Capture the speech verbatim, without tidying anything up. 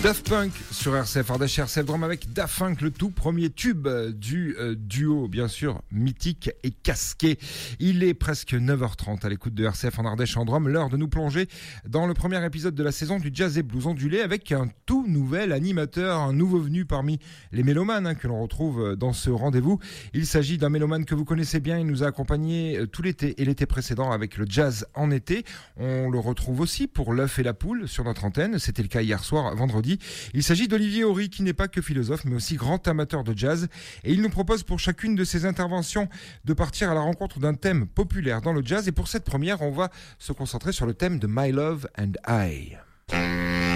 Daft Punk sur R C F, Ardèche R C F Drame avec Daft Punk, le tout premier tube du euh, duo, bien sûr, mythique et casqué. Il est presque neuf heures trente à l'écoute de R C F en Ardèche en Drame, l'heure de nous plonger dans le premier épisode de la saison du Jazz et Blues ondulé avec un tout nouvel animateur, un nouveau venu parmi les mélomanes hein, que l'on retrouve dans ce rendez-vous. Il s'agit d'un mélomane que vous connaissez bien, il nous a accompagnés tout l'été et l'été précédent avec le jazz en été. On le retrouve aussi pour l'œuf et la poule sur notre antenne, c'était le cas hier soir, vendredi. Il s'agit d'Olivier Horry qui n'est pas que philosophe mais aussi grand amateur de jazz et il nous propose pour chacune de ses interventions de partir à la rencontre d'un thème populaire dans le jazz et pour cette première on va se concentrer sur le thème de My Love and I.